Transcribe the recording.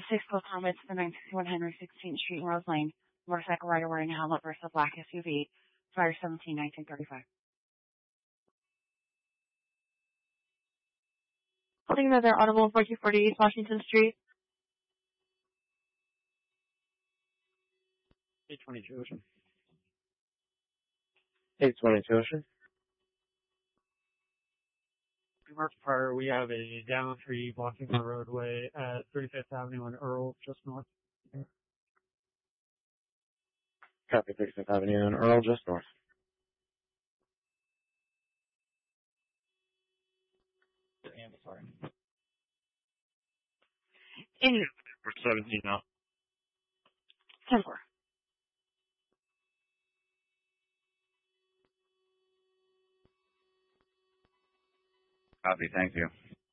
6 comments to the 961 Henry 16th Street, Rose Lane. Motorcycle rider wearing a helmet versus a black SUV. Fire 17-1935. Holding another audible 4240 Washington Street. 822 Ocean. 822 Ocean. Mark Prior, we have a down tree blocking the roadway at 35th Avenue and Earl, just north. Copy 35th Avenue and Earl, just north. Sorry. We're 17 now. 10-4. Copy, thank you.